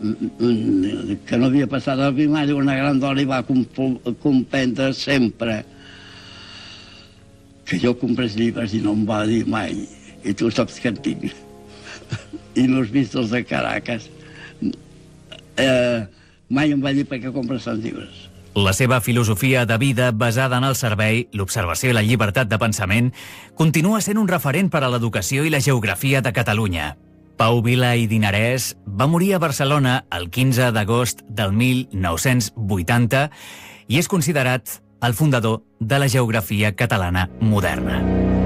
que no havia passat a la primària, una gran dona i va comprendre sempre que jo comprés llibres i no em va dir mai. I tu saps que en tinc. I no has vist els de Caracas. Mai em va dir per què compres tants llibres. La seva filosofia de vida basada en el servei, l'observació i la llibertat de pensament continua sent un referent per a l'educació i la geografia de Catalunya. Pau Vila i Dinarès va morir a Barcelona el 15 d'agost del 1980 i és considerat el fundador de la geografia catalana moderna.